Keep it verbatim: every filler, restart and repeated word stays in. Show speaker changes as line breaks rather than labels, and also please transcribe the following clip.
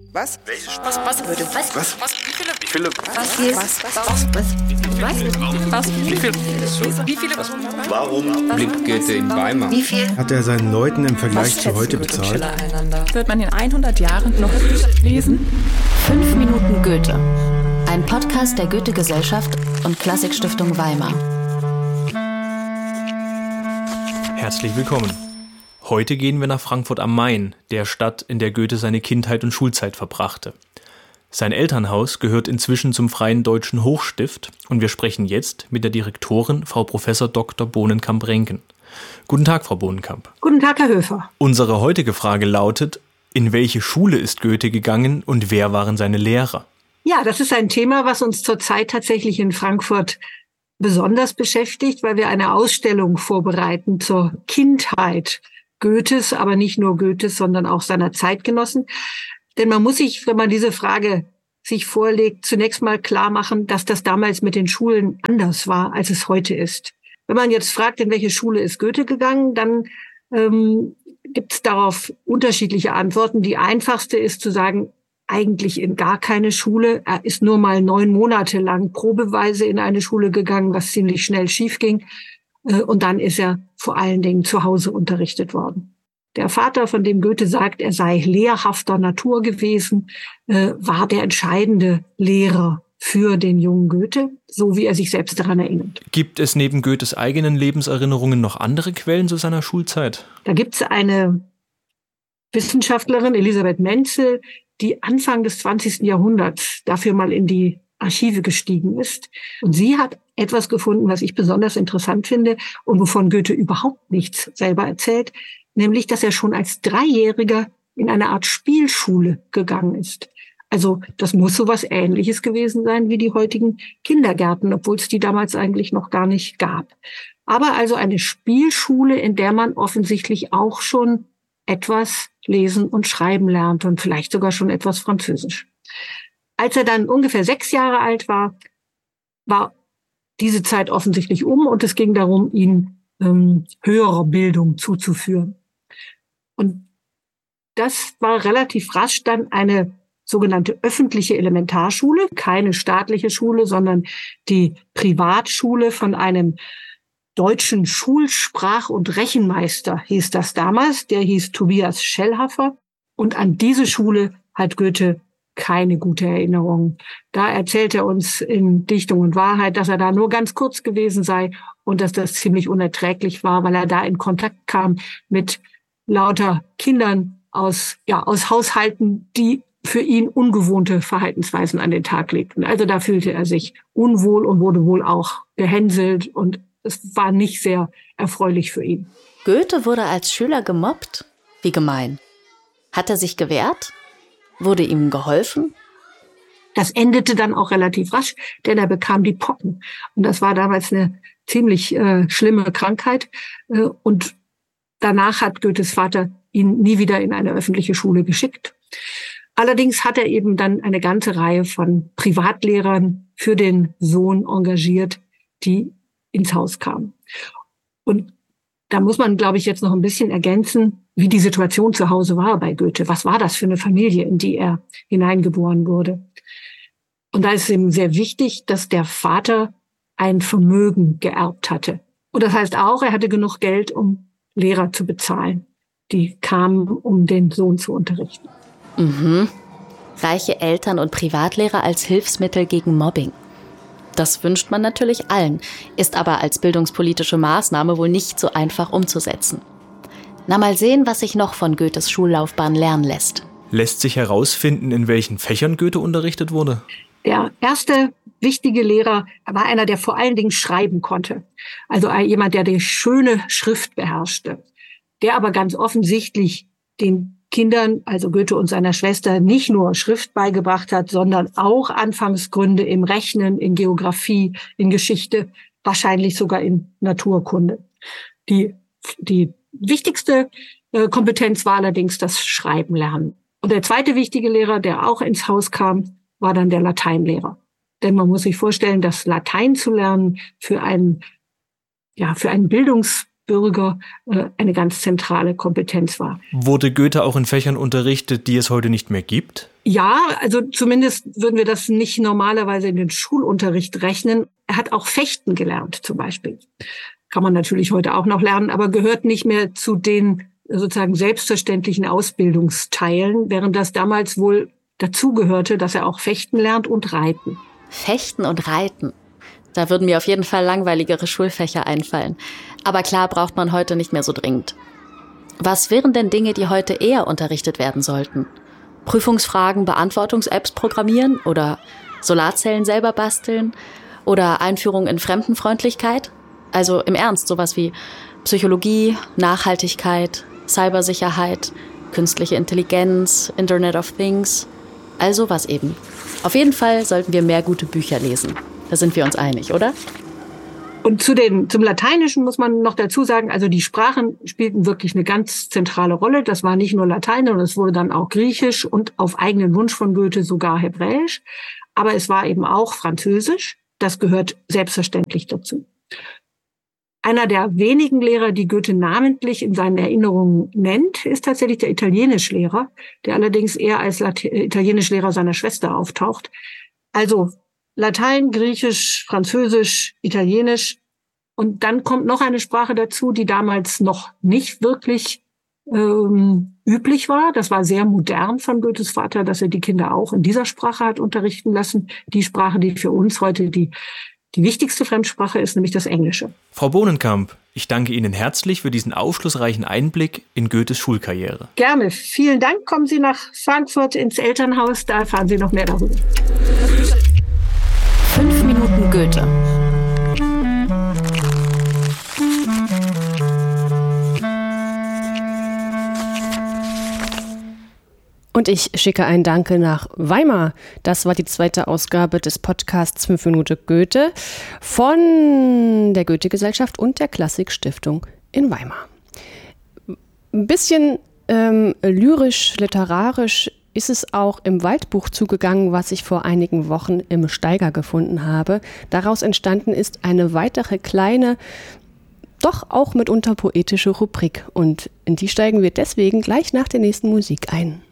Was?
Was? Was? Würde? Was?
Was?
Was? Wie viele?
Wie viele?
Was? Hier? Was? Was? Was? Was? Was? Wie viele? Wie viele?
Warum
lebt Goethe in Weimar?
Wie viel?
Hat er seinen Leuten im Vergleich zu heute bezahlt?
Wird man in hundert Jahren noch lesen?
Fünf Minuten Goethe. Ein Podcast der Goethe-Gesellschaft und Klassikstiftung Weimar.
Herzlich willkommen. Heute gehen wir nach Frankfurt am Main, der Stadt, in der Goethe seine Kindheit und Schulzeit verbrachte. Sein Elternhaus gehört inzwischen zum Freien Deutschen Hochstift und wir sprechen jetzt mit der Direktorin, Frau Professor Doktor Bohnenkamp-Renken. Guten Tag, Frau Bohnenkamp.
Guten Tag, Herr Höfer.
Unsere heutige Frage lautet: In welche Schule ist Goethe gegangen und wer waren seine Lehrer?
Ja, das ist ein Thema, was uns zurzeit tatsächlich in Frankfurt besonders beschäftigt, weil wir eine Ausstellung vorbereiten zur Kindheit Goethes, aber nicht nur Goethes, sondern auch seiner Zeitgenossen. Denn man muss sich, wenn man diese Frage sich vorlegt, zunächst mal klar machen, dass das damals mit den Schulen anders war, als es heute ist. Wenn man jetzt fragt, in welche Schule ist Goethe gegangen, dann ähm, gibt es darauf unterschiedliche Antworten. Die einfachste ist zu sagen, eigentlich in gar keine Schule. Er ist nur mal neun Monate lang probeweise in eine Schule gegangen, was ziemlich schnell schief ging. Und dann ist er vor allen Dingen zu Hause unterrichtet worden. Der Vater, von dem Goethe sagt, er sei lehrhafter Natur gewesen, war der entscheidende Lehrer für den jungen Goethe, so wie er sich selbst daran erinnert.
Gibt es neben Goethes eigenen Lebenserinnerungen noch andere Quellen zu seiner Schulzeit?
Da gibt es eine Wissenschaftlerin, Elisabeth Menzel, die Anfang des zwanzigsten Jahrhunderts dafür mal in die Archive gestiegen ist. Und sie hat etwas gefunden, was ich besonders interessant finde und wovon Goethe überhaupt nichts selber erzählt, nämlich, dass er schon als Dreijähriger in eine Art Spielschule gegangen ist. Also das muss so was Ähnliches gewesen sein wie die heutigen Kindergärten, obwohl es die damals eigentlich noch gar nicht gab. Aber also eine Spielschule, in der man offensichtlich auch schon etwas lesen und schreiben lernt und vielleicht sogar schon etwas Französisch. Als er dann ungefähr sechs Jahre alt war, war diese Zeit offensichtlich um und es ging darum, ihn ähm, höherer Bildung zuzuführen. Und das war relativ rasch dann eine sogenannte öffentliche Elementarschule, keine staatliche Schule, sondern die Privatschule von einem deutschen Schulsprach- und Rechenmeister hieß das damals. Der hieß Tobias Schellhaffer. Und an diese Schule hat Goethe keine gute Erinnerung. Da erzählt er uns in Dichtung und Wahrheit, dass er da nur ganz kurz gewesen sei und dass das ziemlich unerträglich war, weil er da in Kontakt kam mit lauter Kindern aus, ja, aus Haushalten, die für ihn ungewohnte Verhaltensweisen an den Tag legten. Also da fühlte er sich unwohl und wurde wohl auch gehänselt und es war nicht sehr erfreulich für ihn.
Goethe wurde als Schüler gemobbt? Wie gemein. Hat er sich gewehrt? Wurde ihm geholfen?
Das endete dann auch relativ rasch, denn er bekam die Pocken. Und das war damals eine ziemlich äh, schlimme Krankheit. Äh, und danach hat Goethes Vater ihn nie wieder in eine öffentliche Schule geschickt. Allerdings hat er eben dann eine ganze Reihe von Privatlehrern für den Sohn engagiert, die ins Haus kamen. Und da muss man, glaube ich, jetzt noch ein bisschen ergänzen, wie die Situation zu Hause war bei Goethe. Was war das für eine Familie, in die er hineingeboren wurde? Und da ist ihm sehr wichtig, dass der Vater ein Vermögen geerbt hatte. Und das heißt auch, er hatte genug Geld, um Lehrer zu bezahlen. Die kamen, um den Sohn zu unterrichten.
Mhm. Reiche Eltern und Privatlehrer als Hilfsmittel gegen Mobbing. Das wünscht man natürlich allen, ist aber als bildungspolitische Maßnahme wohl nicht so einfach umzusetzen. Na, mal sehen, was sich noch von Goethes Schullaufbahn lernen lässt.
Lässt sich herausfinden, in welchen Fächern Goethe unterrichtet wurde?
Der erste wichtige Lehrer war einer, der vor allen Dingen schreiben konnte. Also jemand, der die schöne Schrift beherrschte. Der aber ganz offensichtlich den Kindern, also Goethe und seiner Schwester, nicht nur Schrift beigebracht hat, sondern auch Anfangsgründe im Rechnen, in Geografie, in Geschichte, wahrscheinlich sogar in Naturkunde. Die, die wichtigste äh, Kompetenz war allerdings das Schreiben lernen. Und der zweite wichtige Lehrer, der auch ins Haus kam, war dann der Lateinlehrer. Denn man muss sich vorstellen, dass Latein zu lernen für einen, ja, für einen Bildungs Bürger äh, eine ganz zentrale Kompetenz war.
Wurde Goethe auch in Fächern unterrichtet, die es heute nicht mehr gibt?
Ja, also zumindest würden wir das nicht normalerweise in den Schulunterricht rechnen. Er hat auch Fechten gelernt zum Beispiel. Kann man natürlich heute auch noch lernen, aber gehört nicht mehr zu den sozusagen selbstverständlichen Ausbildungsteilen, während das damals wohl dazugehörte, dass er auch Fechten lernt und Reiten.
Fechten und Reiten. Da würden mir auf jeden Fall langweiligere Schulfächer einfallen. Aber klar braucht man heute nicht mehr so dringend. Was wären denn Dinge, die heute eher unterrichtet werden sollten? Prüfungsfragen, Beantwortungs-Apps programmieren oder Solarzellen selber basteln oder Einführung in Fremdenfreundlichkeit? Also im Ernst, sowas wie Psychologie, Nachhaltigkeit, Cybersicherheit, künstliche Intelligenz, Internet of Things, also was eben. Auf jeden Fall sollten wir mehr gute Bücher lesen. Da sind wir uns einig, oder?
Und zu den, zum Lateinischen muss man noch dazu sagen, also die Sprachen spielten wirklich eine ganz zentrale Rolle. Das war nicht nur Latein, sondern es wurde dann auch Griechisch und auf eigenen Wunsch von Goethe sogar Hebräisch. Aber es war eben auch Französisch. Das gehört selbstverständlich dazu. Einer der wenigen Lehrer, die Goethe namentlich in seinen Erinnerungen nennt, ist tatsächlich der Italienischlehrer, der allerdings eher als Lat- Italienischlehrer seiner Schwester auftaucht. Also Latein, Griechisch, Französisch, Italienisch. Und dann kommt noch eine Sprache dazu, die damals noch nicht wirklich ähm, üblich war. Das war sehr modern von Goethes Vater, dass er die Kinder auch in dieser Sprache hat unterrichten lassen. Die Sprache, die für uns heute die Die wichtigste Fremdsprache ist nämlich das Englische.
Frau Bohnenkamp, ich danke Ihnen herzlich für diesen aufschlussreichen Einblick in Goethes Schulkarriere.
Gerne. Vielen Dank. Kommen Sie nach Frankfurt ins Elternhaus, da erfahren Sie noch mehr darüber.
Fünf Minuten Goethe.
Und ich schicke ein Danke nach Weimar. Das war die zweite Ausgabe des Podcasts fünf Minuten Goethe von der Goethe-Gesellschaft und der Klassik-Stiftung in Weimar. Ein bisschen ähm, lyrisch-literarisch ist es auch im Waldbuch zugegangen, was ich vor einigen Wochen im Steiger gefunden habe. Daraus entstanden ist eine weitere kleine, doch auch mitunter poetische Rubrik. Und in die steigen wir deswegen gleich nach der nächsten Musik ein.